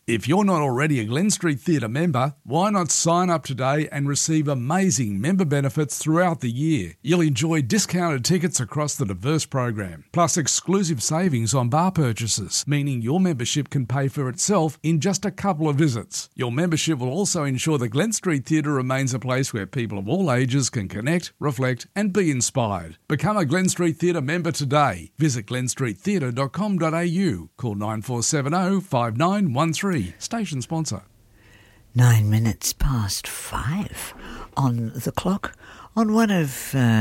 If you're not already a Glen Street Theatre member, why not sign up today and receive amazing member benefits throughout the year? You'll enjoy discounted tickets across the diverse program, plus exclusive savings on bar purchases, meaning your membership can pay for itself in just a couple of visits. Your membership will also ensure the Glen Street Theatre remains a place where people of all ages can connect, reflect and be inspired. Become a Glen Street Theatre member today. Visit glenstreettheatre.com.au. Call 9470 5913. Station sponsor. 9 minutes past 5 on the clock. On one of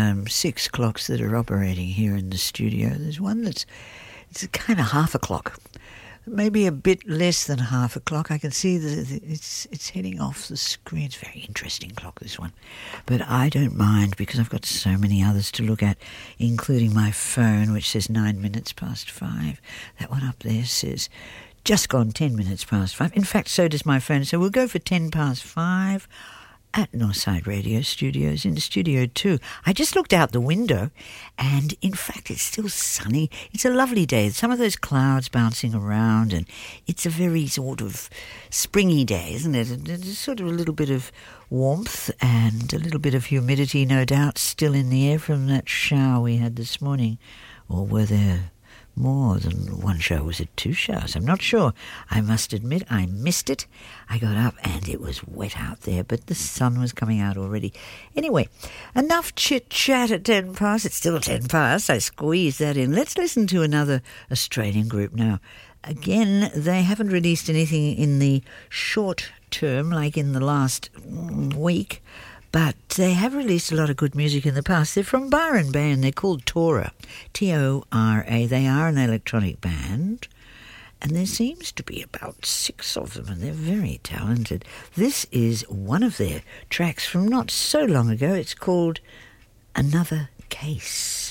6 clocks that are operating here in the studio, there's one it's kind of half a clock. Maybe a bit less than half a clock. I can see that it's heading off the screen. It's a very interesting clock, this one. But I don't mind because I've got so many others to look at, including my phone, which says 9 minutes past 5. That one up there says just gone 10 minutes past 5. In fact, so does my phone. So we'll go for 10 past 5 at Northside Radio Studios in Studio 2. I just looked out the window and, in fact, it's still sunny. It's a lovely day. Some of those clouds bouncing around and it's a very sort of springy day, isn't it? There's sort of a little bit of warmth and a little bit of humidity, no doubt, still in the air from that shower we had this morning. Or were there more than one shower? Was it 2 showers? I'm not sure. I must admit I missed it. I got up and it was wet out there, but the sun was coming out already. Anyway, enough chit-chat at 10 past. It's still 10 past. I squeezed that in. Let's listen to another Australian group now. Again, they haven't released anything in the short term, like in the last week, but they have released a lot of good music in the past. They're from Byron Bay and they're called Tora, T-O-R-A. They are an electronic band and there seems to be about 6 of them and they're very talented. This is one of their tracks from not so long ago. It's called Another Case.